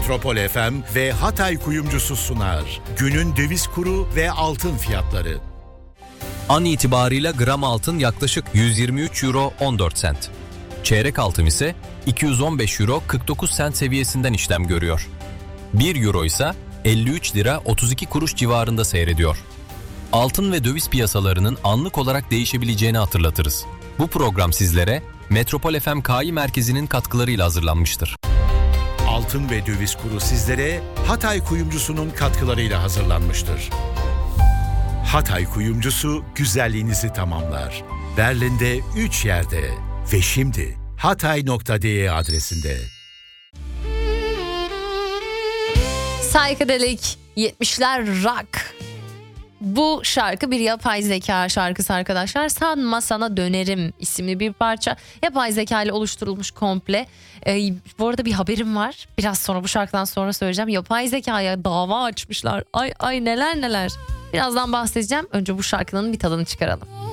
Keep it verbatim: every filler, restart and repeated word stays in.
Metropol F M ve Hatay Kuyumcusu sunar. Günün döviz kuru ve altın fiyatları. An itibarıyla gram altın yaklaşık yüz yirmi üç euro on dört sent. Çeyrek altın ise iki yüz on beş euro kırk dokuz sent seviyesinden işlem görüyor. bir euro ise elli üç lira otuz iki kuruş civarında seyrediyor. Altın ve döviz piyasalarının anlık olarak değişebileceğini hatırlatırız. Bu program sizlere Metropol F M K I merkezinin katkılarıyla hazırlanmıştır. Altın ve döviz kuru sizlere Hatay Kuyumcusu'nun katkılarıyla hazırlanmıştır. Hatay Kuyumcusu güzelliğinizi tamamlar. Berlin'de üç yerde ve şimdi hatay nokta de adresinde. Psychedelic yetmişler rock. Bu şarkı bir yapay zeka şarkısı arkadaşlar. Sanma Sana Dönerim isimli bir parça. Yapay zeka ile oluşturulmuş komple. Ee, bu arada bir haberim var. Biraz sonra, bu şarkıdan sonra söyleyeceğim. Yapay zekaya dava açmışlar. Ay ay neler neler. Birazdan bahsedeceğim. Önce bu şarkının bir tadını çıkaralım.